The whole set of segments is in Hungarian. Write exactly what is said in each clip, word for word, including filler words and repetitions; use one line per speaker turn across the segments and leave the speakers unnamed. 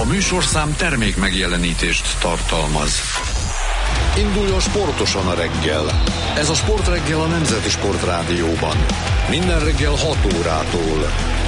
műsorszám termék megjelenítést tartalmaz. Induljon sportosan a reggel. Ez a Sportreggel a Nemzeti Sportrádióban. Minden reggel hat órától.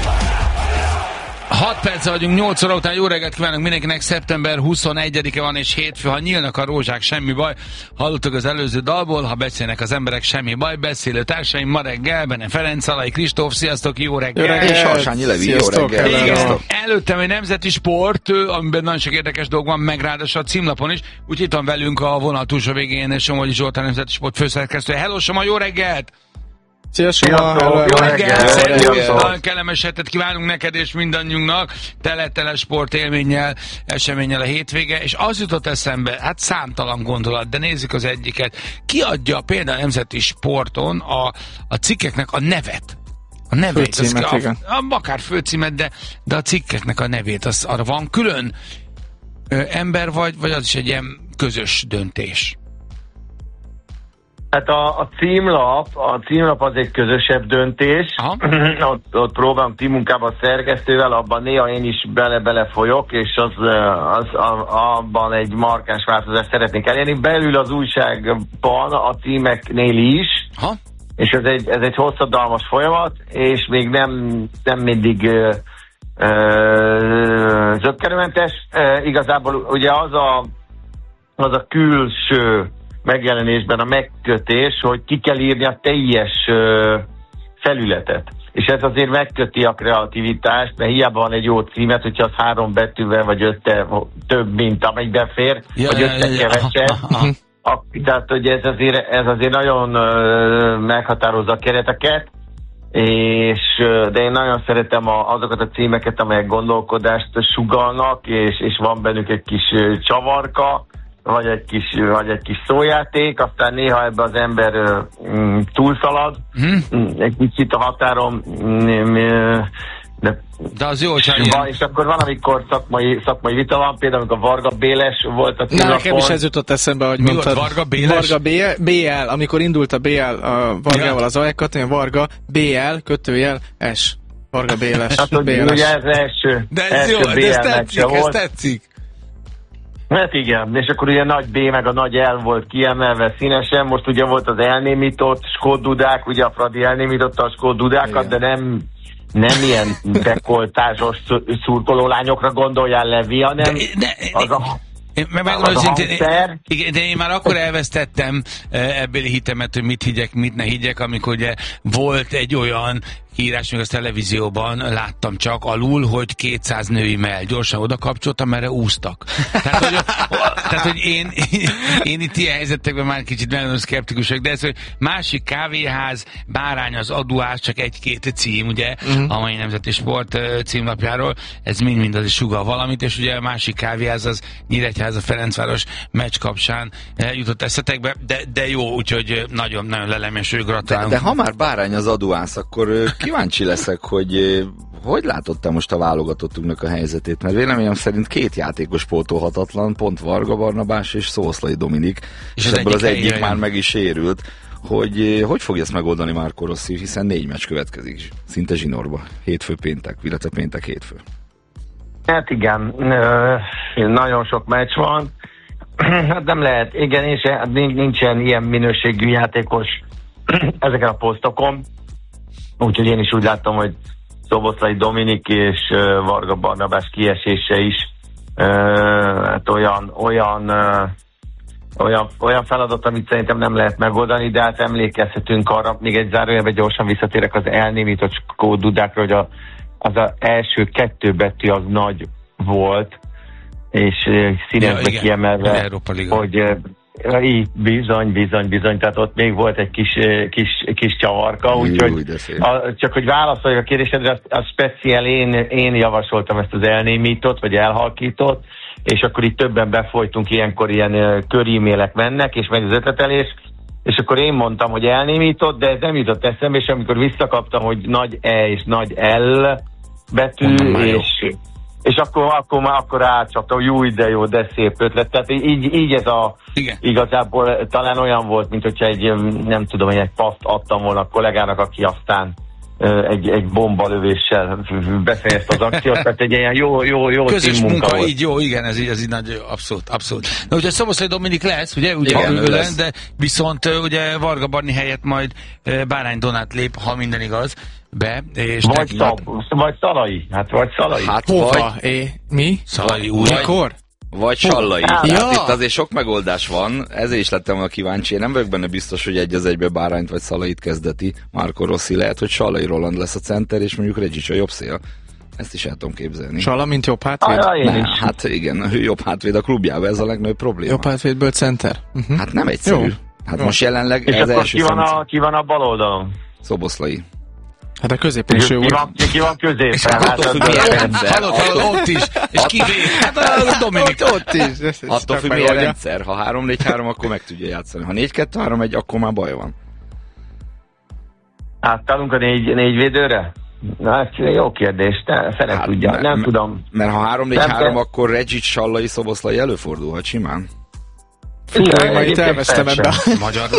hat perc vagyunk, nyolc óra után. Jó reggelt kívánok mindenkinek, szeptember huszonegyedike van és hétfő. Ha nyílnak a rózsák, semmi baj. Hallottuk az előző dalból, ha beszélnek az emberek, semmi baj. Beszélő társaim ma reggel, Benne Ferenc, Szalai Kristóf, sziasztok, jó reggel.
Jó reggel. És Harsányi Levi, jó reggel.
Igen, előttem egy nemzeti sport, amiben nagyon sok érdekes dolog van, meg ráadásul a címlapon is. Úgyhogy itt van velünk a vonal túlsó végén Somogyi Zsoltán, nemzeti sport főszerkesztője. Hello, Soma, jó reggelt!
Szia, Soma!
Jó reggelt!
Reggel.
Kellemes hetet kívánunk neked és mindannyiunknak, tele-tele sport élménnyel, eseménnyel a hétvége, és az jutott eszembe, hát számtalan gondolat, de nézzük az egyiket. Ki adja például a nemzeti sporton a, a cikkeknek a nevet? A nevét,
főcímet,
az,
igen.
a, a, akár főcímet, de, de a cikkeknek a nevét, az arra van külön ö, ember vagy, vagy az is egy ilyen közös döntés?
Hát a, a címlap, a címlap az egy közösebb döntés. ott, ott próbálom tímunkában a szerkesztővel, abban néha én is bele-bele folyok, és az, az a, abban egy markáns változást szeretnék elérni. Belül az újságban a címeknél is, ha? És ez egy, ez egy hosszadalmas folyamat, és még nem, nem mindig ö, ö, zökkenőmentes. E, igazából ugye az a, az a külső megjelenésben a megkötés, hogy ki kell írni a teljes ö, felületet. És ez azért megköti a kreativitást, mert hiába van egy jó címet, hogyha az három betűvel vagy ötte több, mint amelyikben fér, ja, vagy ötte ja, kevesebb. Ja. Tehát, hogy ez azért, ez azért nagyon ö, meghatározza a kereteket, és, de én nagyon szeretem a, azokat a címeket, amelyek gondolkodást sugallnak, és, és van bennük egy kis ö, csavarka, vagy egy kis, vagy egy kis szójáték, aztán néha ebbe az ember mm, túlszalad, hmm. egy kicsit a határon, mm, de,
de az jó, hogy
van, és akkor van, amikor szakmai, szakmai vita van, például amikor Varga Béles volt a
címlapon. Nekem is ez jutott eszembe, hogy
mi
mondtad.
Varga Béles?
Varga bé el, amikor indult a bé el a Vargával, ja. Az Ajkat, Varga bé el, kötőjel, S. Varga Béles.
Hát, ugye ez első.
De ez első jó, de ez tetszik, ez tetszik.
Hát igen, és akkor ugye nagy B meg a nagy L volt kiemelve színesen, most ugye volt az elnémított Skót Dudák, ugye a Fradi elnémította a Skót Dudákat, igen. De nem, nem ilyen dekoltázsos szurkoló lányokra gondoljál, Levi, hanem de, de, az a...
Én, megmondom őszintén, én, de én már akkor elvesztettem ebbéli hitemet, hogy mit higgyek, mit ne higgyek, amikor ugye volt egy olyan írás, még a televízióban láttam csak alul, hogy kétszáz női mell. Gyorsan oda kapcsoltam, merre úsztak. Tehát, hogy, tehát, hogy én, én itt ilyen helyzetekben már kicsit nagyon szkeptikus vagyok, de ez, hogy másik kávéház, bárány az aduás, csak egy-két cím, ugye, uh-huh. a mai Nemzeti Sport címlapjáról, ez mind-mind az is sugal valamit, és ugye a másik kávéház az Nyíregyháza Ferencváros meccs kapcsán jutott eszetekbe, de, de jó, úgyhogy nagyon-nagyon lelemeső, gratulálunk.
De, de ha már bárány az aduász, akkor kíváncsi leszek, hogy hogy látott te most a válogatottunknak a helyzetét, mert véleményem szerint két játékos pótolhatatlan, pont Varga Barnabás és Szoboszlai Dominik, és, és ebből az egyik jön. Már meg is sérült, hogy hogy fogja ezt megoldani Marco Rossi, hiszen négy meccs következik, szinte zsinórba, hétfő péntek, illetve péntek hétfő.
Hát igen, nagyon sok meccs van, hát nem lehet, igen, és nincsen ilyen minőségű játékos ezeken a posztokon. Úgyhogy én is úgy láttam, hogy Szoboszlai Dominik és uh, Varga Barnabás kiesése is uh, hát olyan, olyan, uh, olyan, olyan feladat, amit szerintem nem lehet megoldani, de hát emlékezhetünk arra, még egy zárójelben gyorsan visszatérek az elnémított Skót Dudákra, hogy a, az az első kettő betű az nagy volt, és uh, színezbe ja, kiemelve, hogy uh, így, bizony, bizony, bizony, tehát ott még volt egy kis, kis, kis csavarka, úgyhogy csak hogy válaszoljak a kérdésedre, az, az speciál én, én javasoltam ezt az elnémított, vagy elhalkított, és akkor itt többen befolytunk, ilyenkor ilyen körímélek mennek, és megy az ötletelés, és akkor én mondtam, hogy elnémított, de ez nem jutott eszembe, és amikor visszakaptam, hogy nagy E és nagy L betű, és... És akkor, akkor már akkor átcsaptam, jó, de jó, de szép ötlet. Tehát így, így ez a igen. Igazából talán olyan volt, mint hogyha egy, nem tudom, egy paszt adtam volna a kollégának, aki aztán egy, egy bombalövéssel befejezte az akciót, tehát egy ilyen jó, jó, jó
közös munka,
volt.
így jó, igen, ez így, ez így nagy, abszolút, abszolút. Na ugye Szoboszlai Dominik lesz, ugye, ugye
igen,
ő
lesz.
de viszont ugye Varga Barni helyett majd Bárány Donát lép, ha minden igaz, be, és
vagy,
neki,
szab, vagy Szalai, hát vagy Szalai.
Hát
Hova?
vagy,
É, mi?
Szalai úr.
Mikor?
vagy Sallai.
Ja.
Tehát itt azért sok megoldás van, ezért is lettem volna kíváncsi. Én nem vagyok benne biztos, hogy egy az egybe Bárányt vagy Szalait kezdeti Marco Rossi. Lehet, hogy Sallai Roland lesz a center, és mondjuk Reggic a jobb szél. Ezt is el tudom képzelni.
Salla, mint jobb hátvéd?
Ah, ja,
Ne, hát igen, ő jobb hátvéd a klubjában, ez a legnagyobb probléma.
Jobb hátvédből center? Uh-huh.
Hát nem egyszerű.
Jó.
Hát
Jó.
most jelenleg
És
ez
akkor
első
ki van,
személy.
a, ki van a bal oldalon?
Szoboszlai.
Hát a középen is
Ki
ő volt.
van, ki van középen?
És
Hát,
attól függ, milyen rendszer.
Hallott, hallott, ott is, és kivé, hát a Dominik.
Ott, ott is. Ezt- ezt
Attól függ, milyen
megoldja.
rendszer. Ha három négy három, akkor meg tudja játszani. Ha négy kettő három egy, akkor már baj van.
Átállunk a négy, négy védőre? Na, ez jó kérdés, te fele
Hát,
tudja,
me-
nem
me-
tudom.
Mert ha három négy
Nem,
három,
de-
akkor Reggic, Sallai, Szoboszlai előfordulhat simán.
Fú, én ma itt
Egyébként
elvesztem
persze.
ebbe.
Magyar.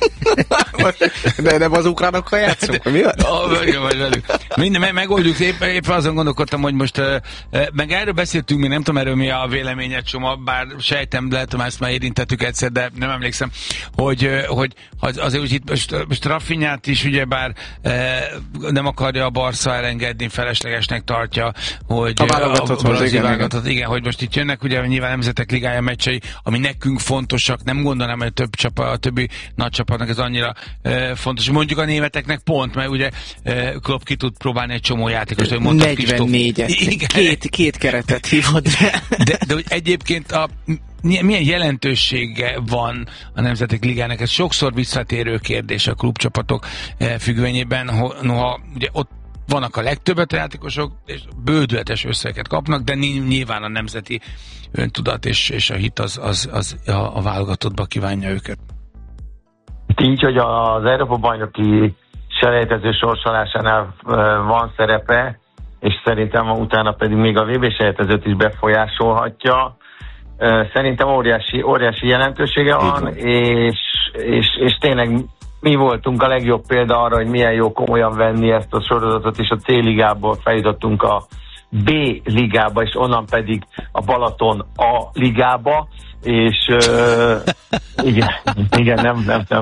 De nem az ukránokkal játszunk? Mi van?
Oh, igen, vagy velük. Minden, meg, megoldjuk, épp, épp azon gondolkodtam, hogy most, uh, meg erről beszéltünk, mi nem tudom erről mi a véleményed, Csoma, bár sejtem, lehet, hogy ezt már érintettük egyszer, de nem emlékszem, hogy, uh, hogy az, azért úgy itt most, most Rafinhát is ugyebár uh, nem akarja a Barca elengedni, feleslegesnek tartja, hogy
A válogatotthoz,
a,
igen,
válogatott, igen, hogy most itt jönnek ugye nyilván nemzetek ligája meccsei, ami nekünk fontosak, nem gondolom, hogy több csapat, a többi nagy csapatnak ez annyira uh, fontos. Mondjuk a németeknek pont, mert ugye uh, Klopp ki tud próbálni egy csomó játékost, hogy mondtam,
negyvennégyet. Két, két keretet hívod.
de, de hogy egyébként a, milyen jelentősége van a Nemzetek Ligának? Ez sokszor visszatérő kérdés a klubcsapatok függvényében, noha ugye ott vannak a legtöbbet a játékosok, és bődületes összeget kapnak, de nyilván a nemzeti öntudat és, és a hit az, az, az a, a válogatottba kívánja őket.
Így, hogy az Európa-bajnoki selejtező sorsolásánál van szerepe, és szerintem utána pedig még a vé bé selejtezőt is befolyásolhatja. Szerintem óriási, óriási jelentősége van, és, és, és tényleg mi voltunk a legjobb példa arra, hogy milyen jó komolyan venni ezt a sorozatot, és a C-ligából feljutottunk a B-ligába, és onnan pedig a Balaton A-ligába, és uh, igen, igen, nem, nem, nem.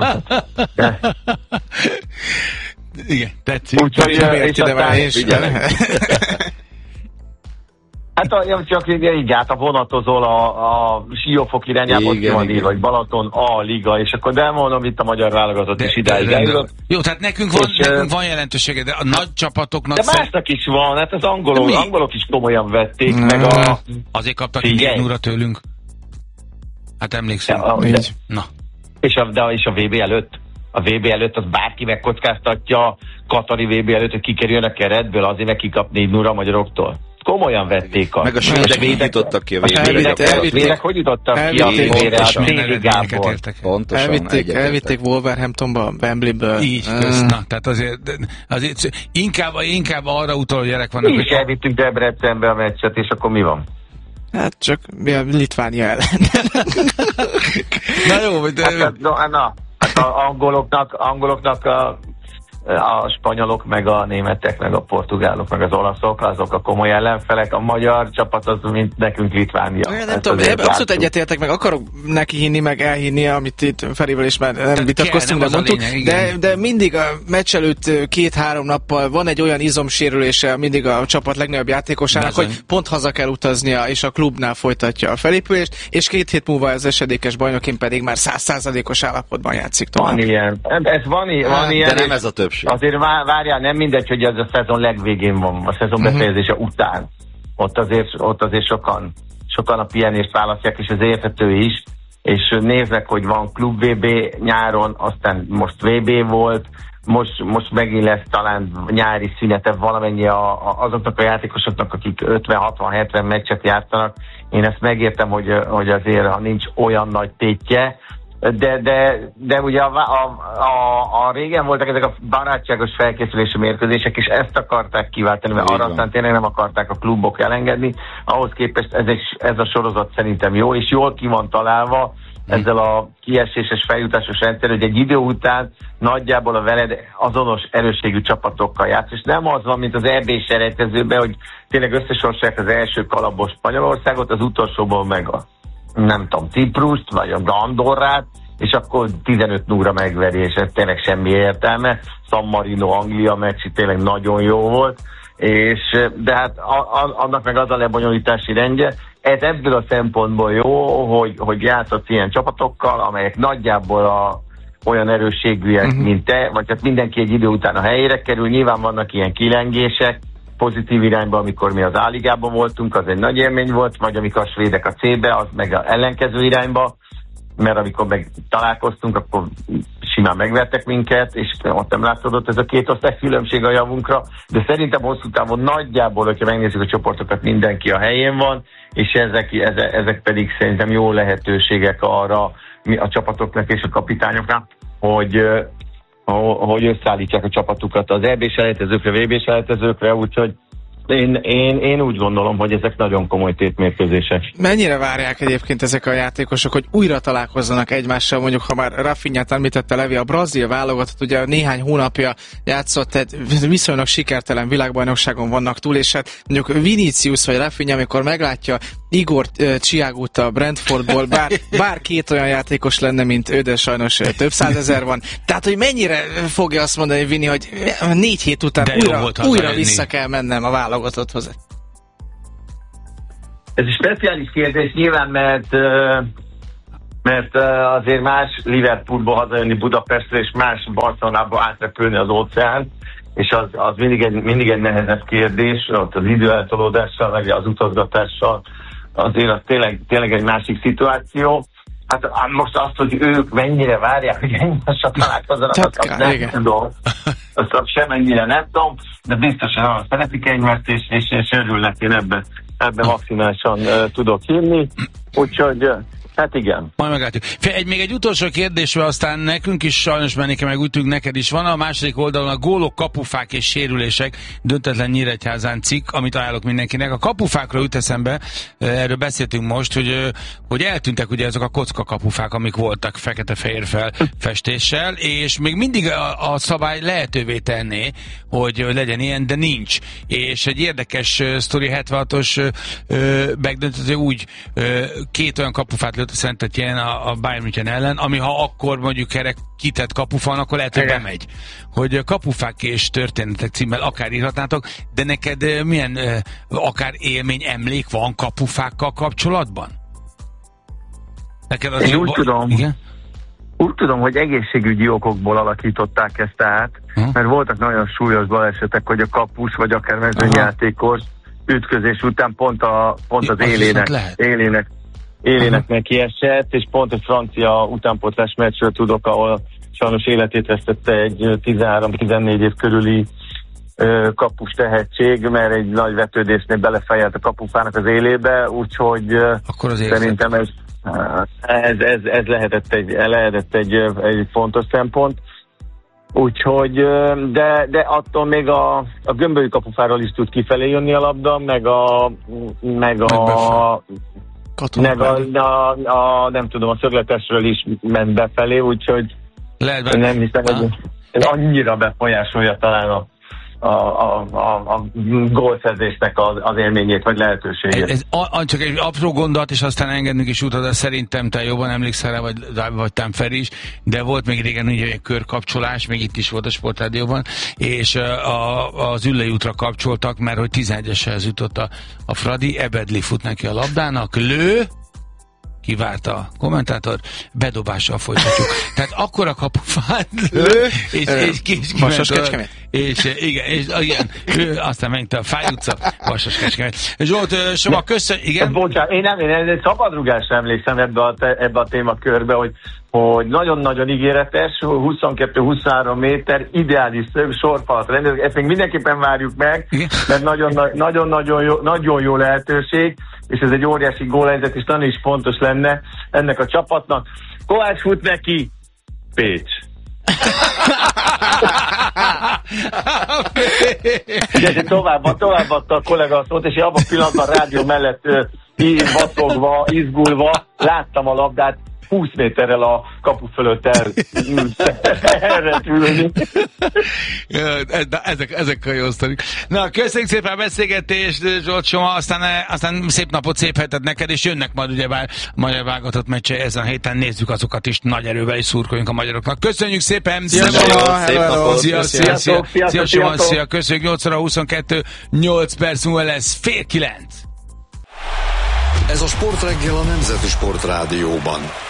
Igen, tetszik.
Úgyhogy, és aztán, hát a, csak így át a vonatozol a, a Siófok irányába, vagy Balaton A liga, és akkor de mondom, itt a magyar válogatott is idáig eljutott.
Jó, tehát nekünk van, és, nekünk van jelentősége, de a nagy csapatoknak...
De másnak is van, hát az angolok, angolok is komolyan vették, mm. meg a...
Azért kaptak négy nulla tőlünk. Hát emlékszem.
Ja, de,
Na.
És a, de és a vé bé előtt? A vé bé előtt az bárki megkockáztatja Katari vé bé előtt, hogy kikerüljön a keretből, azért meg kikap négy nulla a magyaroktól. Komolyan vették a...
Meg a svédek így jutottak ki a vé
bé-re. Védek hogy jutottak ki a vé bé-re? A C-ligából.
Pontosan.
Elvitték, elvitték Wolverhamptonba, Wembley-ből.
Így, kösz, na, tehát azért, azért inkább, inkább arra utal, hogy gyerek vannak.
Mi is elvittünk Debrecenbe a meccset, és akkor mi van?
Hát csak mi a Litvánia ellen.
Na jó, de...
Hát, na, na, hát a angoloknak, angoloknak a, a spanyolok, meg a németek, meg a portugálok, meg az olaszok, azok a komoly ellenfelek, a magyar csapat az, mint nekünk Litvánia.
Ja, nem tudom, abszolút egyetértek, meg akarok neki hinni, meg elhinni, amit itt Ferivel is már nem vitatkoztunk, de mondtuk, de, de mindig a meccs előtt két-három nappal van egy olyan izomsérülése mindig a csapat legnagyobb játékosának, Bezony. hogy pont haza kell utaznia, és a klubnál folytatja a felépülést, és két hét múlva az esedékes bajnokin pedig már száz százalékos állapotban játszik tovább.
Van ilyen. Ez van, van
hát,
ilyen.
De nem ez a többség.
Azért várjál, nem mindegy, hogy ez a szezon legvégén van, a szezon befejezése uh-huh. után. Ott azért, ott azért sokan, sokan a pihenést választják, és ez érthető is, és néznek, hogy van klub vé bé nyáron, aztán most vé bé volt, most, most megint lesz talán nyári szünete valamennyi a, a, azoknak a játékosoknak, akik ötven hatvan hetven meccset játszanak. Én ezt megértem, hogy, hogy azért, ha nincs olyan nagy tétje, De, de, de ugye a, a, a, a régen voltak ezek a barátságos felkészülési mérkőzések, és ezt akarták kiváltani, mert arra aztán tényleg nem akarták a klubok elengedni. Ahhoz képest ez, egy, ez a sorozat szerintem jó, és jól ki van találva, ezzel a kieséses feljutásos rendszer, hogy egy idő után nagyjából a veled azonos erősségű csapatokkal játsz, és nem az van, mint az é bé selejtezőben, hogy tényleg összesorsolják az első kalapos Spanyolországot, az utolsóból meg a, nem tudom, Ciprust, vagy a Andorrát, és akkor tizenöt nulla megveri, és ez tényleg semmi értelme. San Marino, Anglia meccs tényleg nagyon jó volt, és, de hát a, a, annak meg az a lebonyolítási rendje. Ez ebből a szempontból jó, hogy, hogy játszott ilyen csapatokkal, amelyek nagyjából a, olyan erősségűek, uh-huh. mint te, vagy hát mindenki egy idő után a helyére kerül. Nyilván vannak ilyen kilengések, pozitív irányba, amikor mi az A-ligában voltunk, az egy nagy élmény volt, vagy amikor a svédek a C-be, az meg az ellenkező irányba, mert amikor meg találkoztunk, akkor simán megvertek minket, és ott nem látszódott ez a két osztály különbség a javunkra, de szerintem hosszú távon nagyjából, hogyha megnézzük a csoportokat, mindenki a helyén van, és ezek, ezek, ezek pedig szerintem jó lehetőségek arra a csapatoknak és a kapitányoknak, hogy, hogy összeállítsák a csapatukat az é bé selejtezőkre, vé bé selejtezőkre, úgyhogy Én, én, én úgy gondolom, hogy ezek nagyon komoly tétmérkőzések.
Mennyire várják egyébként ezek a játékosok, hogy újra találkozzanak egymással, mondjuk ha már Rafinhát említette Levi, a brazil válogatott ugye néhány hónapja játszott, tehát viszonylag sikertelen világbajnokságon vannak túl, és hát mondjuk Vinicius vagy Rafinha, amikor meglátja Igor Thiagót a Brentfordból, bár, bár két olyan játékos lenne, mint ő, de sajnos több százezer van. Tehát, hogy mennyire fogja azt mondani Vini, hogy négy hét után de újra, újra vissza kell mennem a válogatotthoz.
Ez egy speciális kérdés nyilván, mert, mert azért más Liverpoolból hazajönni Budapestre, és más Barcelonába átrepülni az óceán, és az, az mindig, egy, mindig egy nehezebb kérdés, ott az időeltolódással, meg az utazgatással, azért az tényleg, tényleg egy másik szituáció. Hát most azt, hogy ők mennyire várják, hogy egymással találkozzanak, azt, azt nem igen. tudom. Azt, azt semennyire nem tudom, de biztosan szeretik egymást, és, és, és örülnek, én ebben ebbe maximálisan uh, tudok hinni. Úgyhogy uh, hát igen.
Majd meglátjuk. Egy, még egy utolsó kérdésre, aztán nekünk is sajnos menni kell, meg úgy tűnik neked is van. A második oldalon a gólok, kapufák és sérülések, döntetlen Nyíregyházán cikk, amit ajánlok mindenkinek. A kapufákra jut eszembe, erről beszéltünk most, hogy, hogy eltűntek ugye ezek a kocka kapufák, amik voltak fekete-fehér festéssel, és még mindig a, a szabály lehetővé tenné, hogy legyen ilyen, de nincs. És egy érdekes sztori hetvenhatos megdöntött, úgy ö, két olyan kapufát lőtt a Szent-Étienne a, a Bayern München ellen, ami ha akkor mondjuk erre kitett kapufan, akkor lehet, hogy bemegy. Hogy kapufák és történetek címmel akár írhatnátok, de neked milyen ö, akár élmény, emlék van kapufákkal kapcsolatban?
Neked az Én úgy tudom, igen? úgy tudom, hogy egészségügyi okokból alakították ezt át, uh-huh. mert voltak nagyon súlyos balesetek, hogy a kapus, vagy akár mezőnyjátékos ütközés után pont, a, pont az élének, élének, élének uh-huh. neki esett, és pont egy francia utánpótlás meccsről tudok, ahol sajnos életét vesztette egy tizenhárom-tizennégy év körüli ö, kapus tehetség, mert egy nagy vetődésnél belefejelt a kapufának az élébe, úgyhogy Akkor az szerintem ez, ez, ez, ez lehetett, egy, lehetett egy, egy fontos szempont. Úgyhogy, de, de attól még a, a gömbölyű kapufáról is tud kifelé jönni a labda, meg a meg a meg a, a, a nem tudom, a szögletesről is ment befelé, úgyhogy Lehet nem hiszem, hogy ez annyira befolyásolja talán a a, a, a, a gólszerzésnek az, az élményét, vagy lehetőségét.
Ez, ez csak egy apró gondolat, és aztán engednünk is utat, de szerintem te jobban emlékszel rá, vagy, vagy tám Feri is, de volt még régen ugye egy körkapcsolás, még itt is volt a Sportrádióban, és a, az Üllői útra kapcsoltak, mert hogy tizenegyeshez jutott a, a Fradi, Ebedli fut neki a labdának, lő, kivárta a kommentátor, bedobással folytatjuk. Tehát akkora kapufát lő, és, és kis
Vasas-Kecskemét.
És igen, és igen, ő, aztán ment a Fáj utca, Vasas-Kecskemét. Zsolt, Soma, köszönjük, igen?
Bocsánat, én nem, én egy szabadrugásra emlékszem ebbe a, ebbe a témakörbe, hogy hogy nagyon-nagyon ígéretes, huszonkettő-huszonhárom méter, ideális sorfalat rendezik, ezt még mindenképpen várjuk meg, mert nagyon-nagyon jó, nagyon jó lehetőség, és ez egy óriási gólhelyzet, és nagyon is fontos lenne ennek a csapatnak. Kovács fut neki, Pécs. Ugye, tovább, tovább adta a kollega a szót, és én abban a pillanatban a rádió mellett uh, vacogva, izgulva láttam a labdát, húsz méterrel a kapu fölött el elrepülni.
ezek, ezek a jó sztorik. Na, köszönjük szépen a beszélgetést, Zsolcsoma, aztán, aztán szép napot, szép hetet neked, és jönnek majd ugyebár a magyar válogatott meccse ezen a héten, nézzük azokat is nagy erővel, és szurkoljunk a magyaroknak. Köszönjük szépen!
Szia, szép napot!
Szia, szia, szia, szia, szia, szia, köszönjük, nyolc óra huszonkettő, nyolc perc múlva lesz, fél kilenc.
Ez a Sportreggel a Nemzeti Sportrádióban.